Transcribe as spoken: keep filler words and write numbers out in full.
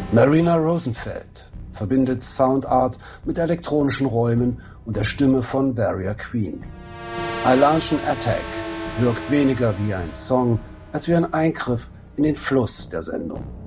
Marina Rosenfeld verbindet Soundart mit elektronischen Räumen und der Stimme von Warrior Queen. I Launch an Attack wirkt weniger wie ein Song als wie ein Eingriff in den Fluss der Sendung.